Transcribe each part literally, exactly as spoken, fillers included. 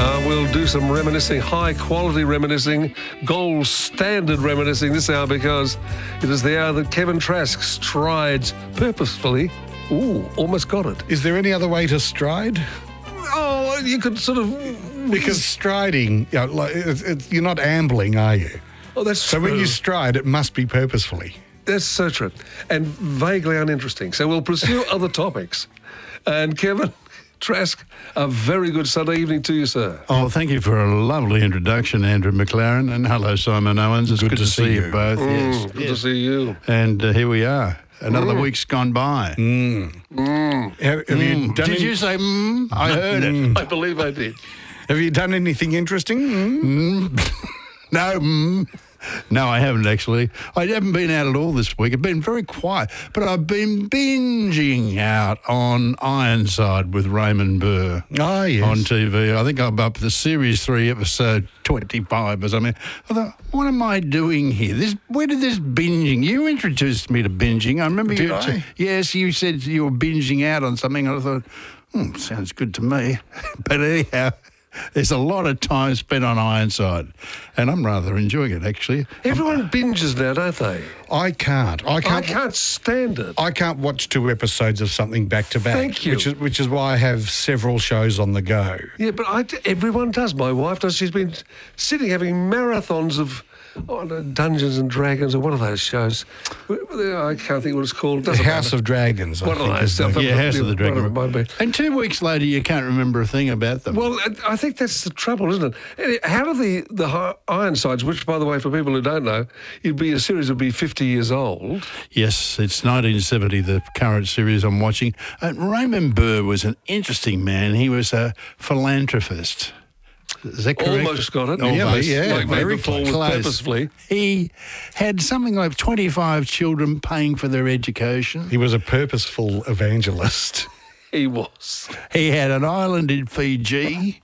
Uh, we'll do some reminiscing, high-quality reminiscing, gold standard reminiscing this hour because it is the hour that Kevin Trask strides purposefully. Ooh, almost got it. Is there any other way to stride? Oh, you could sort of... Because striding, you know, like, it's, it's, you're not ambling, are you? Oh, that's So true. when you stride, it must be purposefully. That's so true. And vaguely uninteresting. So we'll pursue other topics. And Kevin Trask, a very good Sunday evening to you, sir. Oh, thank you for a lovely introduction, Andrew McLaren. And hello, Simon Owens. It's good, good to, to see, see you both. Mm, yes. Good yes. to see you. And uh, here we are. Another mm. week's gone by. Mm. Mm. Have, have mm. you done Did any... you say mm? I heard it. I believe I did. Have you done anything interesting? Mm? Mm. No, mm. No, I haven't actually. I haven't been out at all this week. I've been very quiet, but I've been binging out on Ironside with Raymond Burr. Oh, yes. On T V. I think I'm up to series three, episode twenty-five or something. I thought, what am I doing here? This, where did this binging? You introduced me to binging. I remember Did you. I? Yes, you said you were binging out on something. And I thought, hmm, sounds good to me. But anyhow. There's a lot of time spent on Ironside, and I'm rather enjoying it, actually. Everyone binges now, don't they? I can't. I I can't. can't stand it. I can't watch two episodes of something back to back. Thank you. Which is which is why I have several shows on the go. Yeah, but I, everyone does. My wife does. She's been sitting having marathons of oh, no, Dungeons and Dragons or one of those shows. I can't think what it's called. The Doesn't House matter. of Dragons. I One of think, those. is the- Stuff. Yeah, House of the One Dragon. it might be. And two weeks later, you can't remember a thing about them. Well, I think that's the trouble, isn't it? How do the, the Hi- Ironsides, which, by the way, for people who don't know, it'd be a series that would be fifty years old. Yes, it's nineteen seventy, the current series I'm watching. And Raymond Burr was an interesting man. He was a philanthropist. Is that correct? Almost got it. Almost. Yeah, like very maybe forward close. purposefully. He had something like twenty-five children paying for their education. He was a purposeful evangelist. He was. He had an island in Fiji,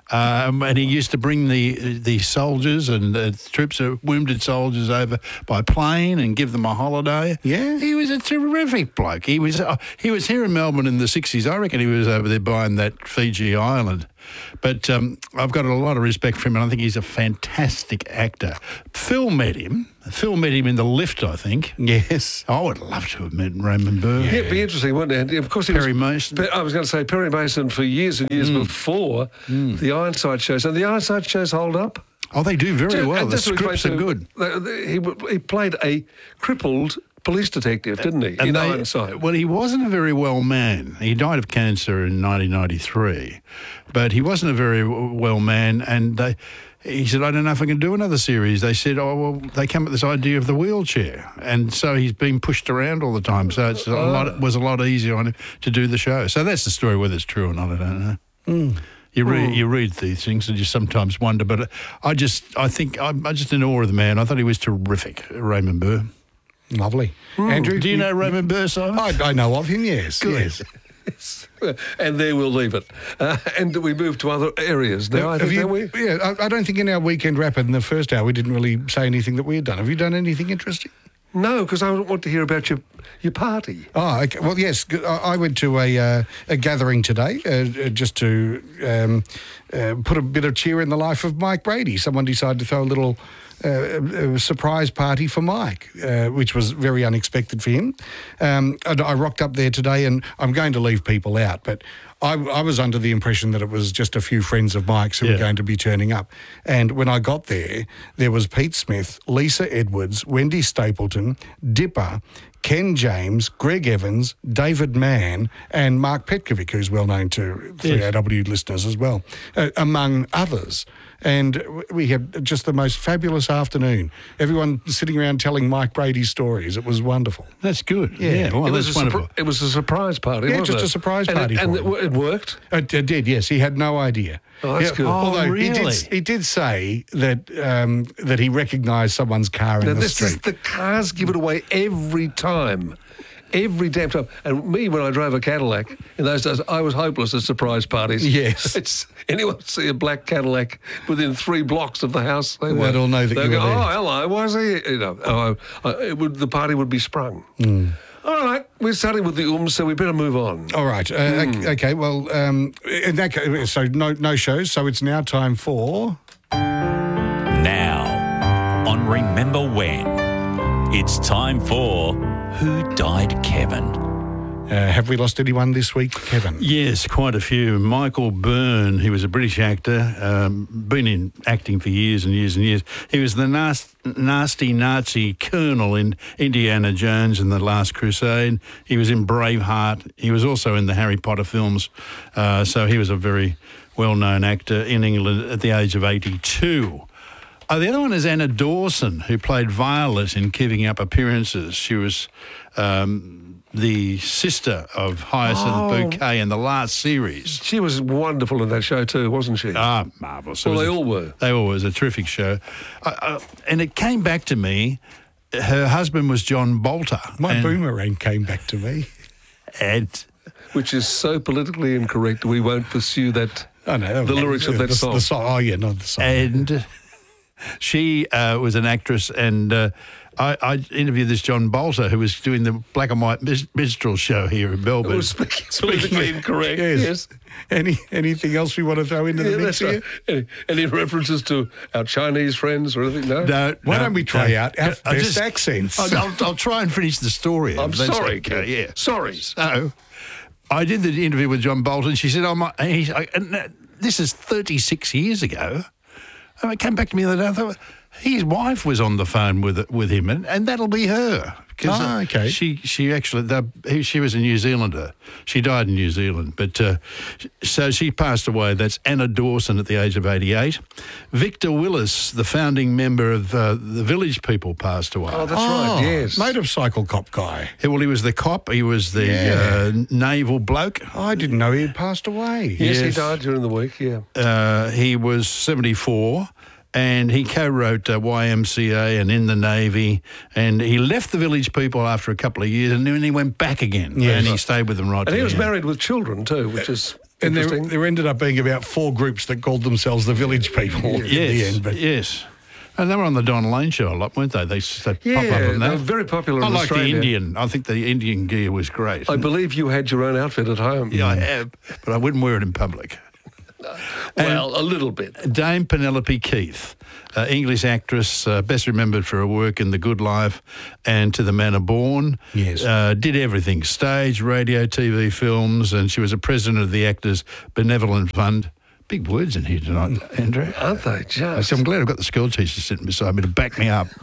um, and he used to bring the the soldiers and the troops of wounded soldiers over by plane and give them a holiday. Yeah. He was a terrific bloke. He was uh, he was here in Melbourne in the sixties. I reckon he was over there buying that Fiji island. But um, I've got a lot of respect for him, and I think he's a fantastic actor. Phil met him. Phil met him in the lift, I think. Yes. I would love to have met Raymond Burr. Yeah, it'd be interesting, wouldn't it? And of course, he Perry was, Mason. I was going to say Perry Mason for years and years Mm. before Mm. the Ironside shows. And the Ironside shows hold up. Oh, they do very So- well. and The just to scripts are explain good. to- the- the- He, he played a crippled police detective, didn't he? And in they- Ironside. Well, he wasn't a very well man. He died of cancer in nineteen ninety-three, but he wasn't a very w- well man. And they, he said, I don't know if I can do another series. They said, oh, well, they came up with this idea of the wheelchair. And so he's been pushed around all the time. So it's a lot, it was a lot easier on him to do the show. So that's the story, whether it's true or not, I don't know. Mm. You read, you read these things and you sometimes wonder, but I just, I think, I'm, I'm just in awe of the man. I thought he was terrific, Raymond Burr. Lovely. Andrew, Do you know Raymond Burr, Simon? I, I know of him, yes. Good. Yes. And there we'll leave it. Uh, and we move to other areas now, I Have think, you, don't we? Yeah, I, I don't think in our weekend wrap in the first hour we didn't really say anything that we had done. Have you done anything interesting? No, because I want to hear about your your party. Oh, okay. Well, yes. g- I I went to a uh, a gathering today uh, uh, just to um, uh, put a bit of cheer in the life of Mike Brady. Someone decided to throw a little uh, uh, surprise party for Mike, uh, which was very unexpected for him. Um, and I rocked up there today, and I'm going to leave people out, but I, I was under the impression that it was just a few friends of Mike's who Yeah. were going to be turning up. And when I got there, there was Pete Smith, Lisa Edwards, Wendy Stapleton, Dipper, Ken James, Greg Evans, David Mann, and Mark Petkovic, who's well known to three R W listeners as well, uh, among others. And we had just the most fabulous afternoon. Everyone sitting around telling Mike Brady's stories. It was wonderful. That's good. Yeah. Yeah, well, it, that's was a wonderful. surpri- it was a surprise party, Yeah, wasn't just it? a surprise And party it, for and him. it, it worked? It, it did, yes. He had no idea. Oh, that's good. Oh, Although he really? did, he did say that um, that he recognised someone's car in Now, the this street. is the cars give it away every time. Every damn time. And me, when I drove a Cadillac, in those days, I was hopeless at surprise parties. Yes. It's, anyone see a black Cadillac within three blocks of the house, they They'd won't. all know that They'll you were go, there. oh, hello, why is he? You know, oh, uh, it would, the party would be sprung. Mm. All right. we're starting with the ums, so we better move on. All right. Uh, Mm. Okay. Well, um, in that case, so no no shows. So it's now time for. Now, on Remember When, it's time for Who Died Kevin? Uh, have we lost anyone this week, Kevin? Yes, quite a few. Michael Byrne, he was a British actor, um, been in acting for years and years and years. He was the nas- nasty Nazi colonel in Indiana Jones and the Last Crusade. He was in Braveheart. He was also in the Harry Potter films. Uh, so he was a very well-known actor in England at the age of eighty-two. Oh, the other one is Anna Dawson, who played Violet in Keeping Up Appearances. She was um, the sister of Hyacinth Oh. Bouquet in the last series. She was wonderful in that show too, wasn't she? Ah, marvellous. It well, was they a- all were. They all were. It was a terrific show. Uh, uh, and it came back to me. Her husband was John Bolter. My and, boomerang came back to me. And Which is so politically incorrect, we won't pursue that. Oh no, The lyrics of that the, song. The song. Oh yeah, not the song. and she uh, was an actress, and uh, I, I interviewed this John Bolter, who was doing the black and white mis- minstrel show here in It Melbourne. was speaking politically incorrect. Yes. Yes. Any anything else we want to throw into Yeah, the mix that's here? right. Any, any references to our Chinese friends or anything? No. No, Why no, don't we try no. out our I best just- accents? I'll, I'll, I'll try and finish the story. I'm That's sorry. okay, Kev. yeah. Sorry. So, I did the interview with John Bolton. She said, "Oh my," he's, I, and uh, this is thirty-six years ago." And it came back to me the other day. I thought his wife was on the phone with with him, and, and that'll be her. 'Cause, Ah, uh, okay. She she actually the, he, she was a New Zealander. She died in New Zealand, but uh, so she passed away. That's Anna Dawson at the age of eighty-eight. Victor Willis, the founding member of uh, the Village People, passed away. Oh, that's right. Yes. Motorcycle cop guy. Yeah, well, he was the cop. He was the Yeah. uh, naval bloke. I didn't know he had passed away. Yes, he Yes. died during the week. Yeah. Uh, he was seventy-four, and he co-wrote uh, Y M C A and In the Navy, and he left the Village People after a couple of years, and then he went back again, Yes. and he stayed with them right And to he the was end. married with children too, which is And there, interesting. there ended up being about four groups that called themselves the Village People in the Yes, end. But yes. And they were on the Don Lane show a lot, weren't they? They, they pop Yeah, up on they that. were very popular I in like the Australia. Indian. I think the Indian gear was great. I believe you had your own outfit at home. yeah, I have, but I wouldn't wear it in public. Well, a little bit. Dame Penelope Keith, uh, English actress, uh, best remembered for her work in The Good Life and To the Manor Born. Yes. Uh, did everything, stage, radio, T V, films, and she was a president of the Actors Benevolent Fund. Big words in here tonight, Andrew. Aren't they just? I'm glad I've got the school teacher sitting beside me to back me up.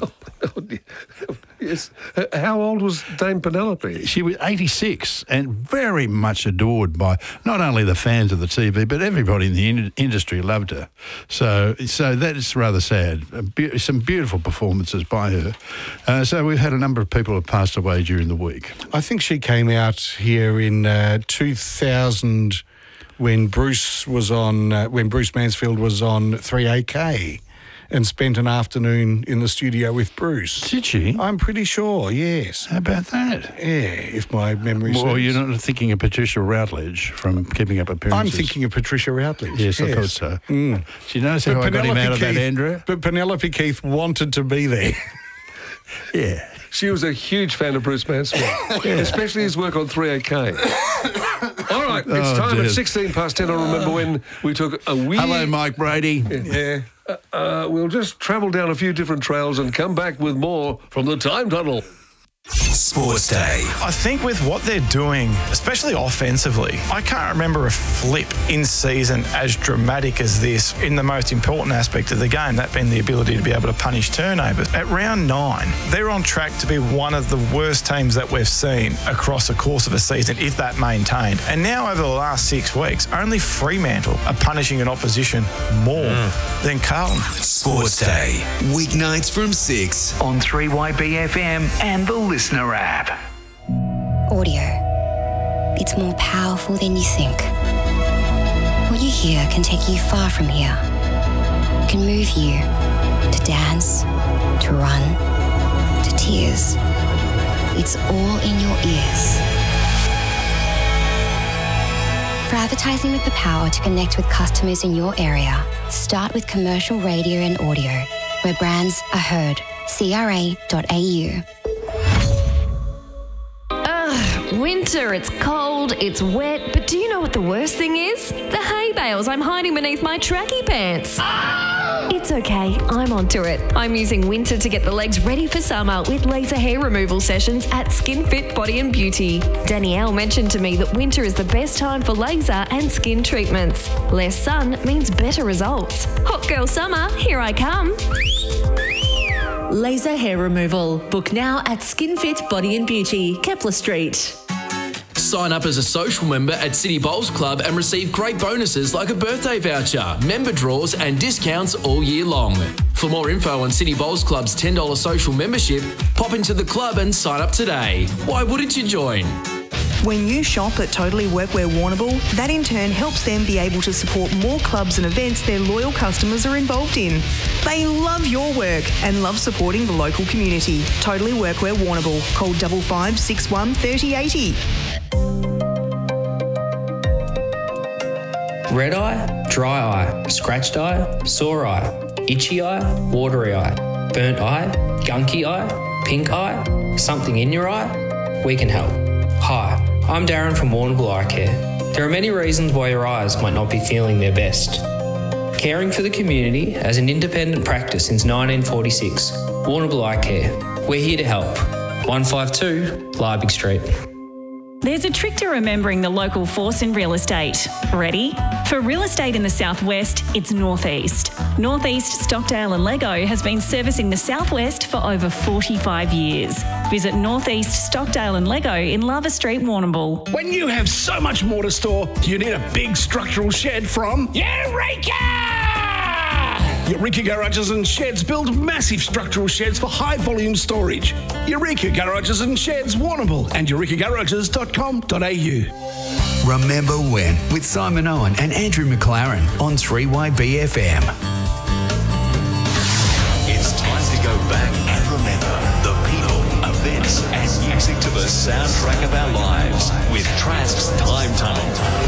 Yes. Uh, How old was Dame Penelope? She was eighty-six and very much adored by not only the fans of the T V, but everybody in the in- industry loved her. So so that is rather sad. A be- some beautiful performances by her. Uh, so we've had a number of people who have passed away during the week. I think she came out here in uh, two thousand when Bruce was on, uh, when Bruce Mansfield was on three A K and spent an afternoon in the studio with Bruce. Did she? I'm pretty sure, yes. How about that? Yeah, if my memory serves. Well, you're not thinking of Patricia Routledge from Keeping Up Appearances. I'm thinking of Patricia Routledge. Yes, I thought so. Mm. She knows how I got him out of that, Keith, Andrew. But Penelope Keith wanted to be there. Yeah. She was a huge fan of Bruce Mansfield, especially his work on three A K. All right, it's Oh, time dear. at sixteen past ten. I remember when we took a wee... Hello, Mike Brady. Yeah. Uh, uh, we'll just travel down a few different trails and come back with more from the Time Tunnel. Sports Day. I think with what they're doing, especially offensively, I can't remember a flip in season as dramatic as this in the most important aspect of the game, that being the ability to be able to punish turnovers. At round nine, they're on track to be one of the worst teams that we've seen across the course of a season, if that maintained. And now over the last six weeks, only Fremantle are punishing an opposition more mm. than Carlton. Sports Day. Weeknights from six. On three Y B F M and the Listener app. Audio. It's more powerful than you think. What you hear can take you far from here. Can move you to dance, to run, to tears. It's all in your ears. For advertising with the power to connect with customers in your area, start with commercial radio and audio, where brands are heard. C R A dot A U. Winter, it's cold, it's wet, but do you know what the worst thing is? The hay bales I'm hiding beneath my tracky pants. It's okay, I'm onto it. I'm using winter to get the legs ready for summer with laser hair removal sessions at Skin Fit Body and Beauty. Danielle mentioned to me that winter is the best time for laser and skin treatments. Less sun means better results. Hot girl summer, here I come. Laser hair removal. Book now at Skin Fit Body and Beauty, Kepler Street. Sign up as a social member at City Bowls Club and receive great bonuses like a birthday voucher, member draws and discounts all year long. For more info on City Bowls Club's ten dollars social membership, pop into the club and sign up today. Why wouldn't you join? When you shop at Totally Workwear Warrnambool, that in turn helps them be able to support more clubs and events their loyal customers are involved in. They love your work and love supporting the local community. Totally Workwear Warrnambool. Call five five six one three zero eight zero. Red eye, dry eye, scratched eye, sore eye, itchy eye, watery eye, burnt eye, gunky eye, pink eye, something in your eye? We can help. Hi, I'm Darren from Warrnambool Eye Care. There are many reasons why your eyes might not be feeling their best. Caring for the community as an independent practice since nineteen forty-six, Warrnambool Eye Care. We're here to help. one five two Liebig Street. There's a trick to remembering the local force in real estate. Ready? For real estate in the southwest, it's Northeast. Northeast Stockdale and Lego has been servicing the southwest for over forty-five years. Visit Northeast Stockdale and Lego in Lava Street, Warrnambool. When you have so much more to store, you need a big structural shed from Eureka! Eureka Garages and Sheds build massive structural sheds for high volume storage. Eureka Garages and Sheds, Warrnambool and eureka garages dot com dot a u. Remember When with Simon Owen and Andrew McLaren on three Y B F M. It's time to go back and remember the people, events, and music to the soundtrack of our lives with Trask's Time Tunnel.